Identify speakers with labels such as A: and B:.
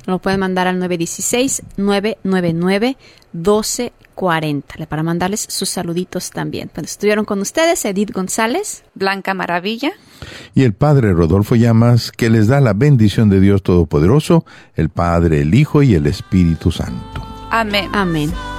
A: Lo pueden mandar al 916-999-1240 para mandarles sus saluditos también. Pues estuvieron con ustedes Edith González,
B: Blanca Maravilla
C: y el Padre Rodolfo Llamas, que les da la bendición de Dios Todopoderoso, el Padre, el Hijo y el Espíritu Santo.
B: Amén.
A: Amén.